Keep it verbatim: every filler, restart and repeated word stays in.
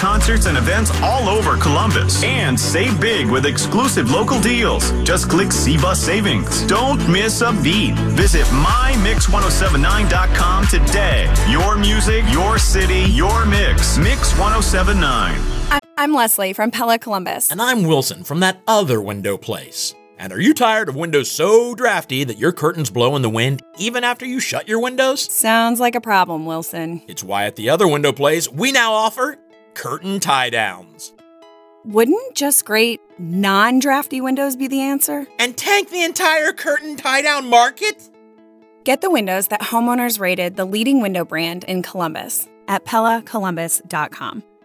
concerts and events all over Columbus. And save big with exclusive local deals. Just click C Bus Savings. Don't miss a beat. Visit my mix ten seventy-nine dot com today. Your music, your city, your mix. Mix ten seventy-nine. I'm Leslie from Pella Columbus. And I'm Wilson from that other window place. And are you tired of windows so drafty that your curtains blow in the wind even after you shut your windows? Sounds like a problem, Wilson. It's why at the other window place, we now offer curtain tie-downs. Wouldn't just great non-drafty windows be the answer? And tank the entire curtain tie-down market? Get the windows that homeowners rated the leading window brand in Columbus at Pella Columbus dot com.